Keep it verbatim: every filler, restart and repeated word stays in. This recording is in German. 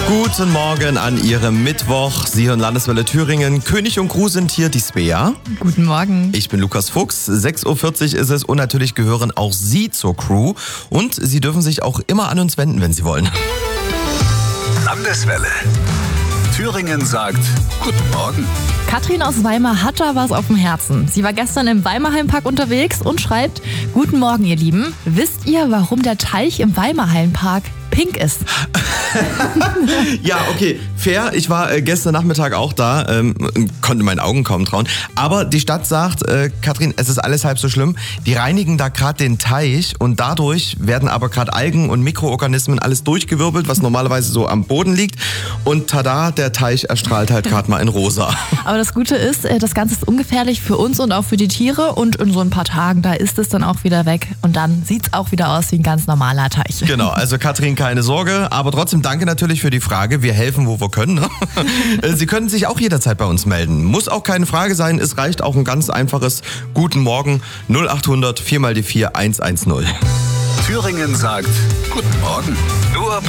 Guten Morgen an Ihrem Mittwoch. Sie hören Landeswelle Thüringen. König und Crew sind hier, die Svea. Guten Morgen. Ich bin Lukas Fuchs. sechs Uhr vierzig ist es und natürlich gehören auch Sie zur Crew. Und Sie dürfen sich auch immer an uns wenden, wenn Sie wollen. Landeswelle. Thüringen sagt Guten Morgen. Katrin aus Weimar hat da was auf dem Herzen. Sie war gestern im Weimarhallenpark unterwegs und schreibt: Guten Morgen, ihr Lieben. Wisst ihr, warum der Teich im Weimarhallenpark pink ist? Ja, okay, fair. Ich war äh, gestern Nachmittag auch da, ähm, konnte meinen Augen kaum trauen. Aber die Stadt sagt, äh, Katrin, es ist alles halb so schlimm. Die reinigen da gerade den Teich und dadurch werden aber gerade Algen und Mikroorganismen alles durchgewirbelt, was normalerweise so am Boden liegt. Und tada, der Teich erstrahlt halt gerade mal in rosa. Aber das Gute ist, äh, das Ganze ist ungefährlich für uns und auch für die Tiere. Und in so ein paar Tagen, da ist es dann auch wieder weg. Und dann sieht es auch wieder aus wie ein ganz normaler Teich. Genau, also Katrin, keine Sorge. Aber trotzdem danke natürlich für die Frage. Wir helfen, wo wir können. Ne? Sie können sich auch jederzeit bei uns melden. Muss auch keine Frage sein. Es reicht auch ein ganz einfaches Guten Morgen null acht hundert vier mal die vier eins eins null. Thüringen sagt Guten Morgen. Nur